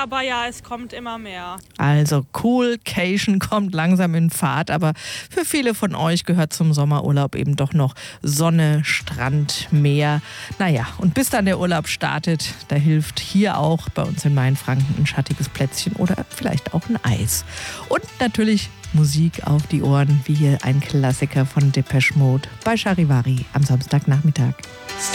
aber ja, es kommt immer mehr. Also Coolcation kommt langsam in Fahrt, aber für viele von euch gehört zum Sommerurlaub eben doch noch Sonne, Strand, Meer. Naja, und bis dann der Urlaub startet, da hilft hier auch bei uns in Mainfranken ein schattiges Plätzchen oder vielleicht auch ein Eis. Und natürlich Musik auf die Ohren, wie hier ein Klassiker von Depeche Mode bei Charivari am Samstagnachmittag.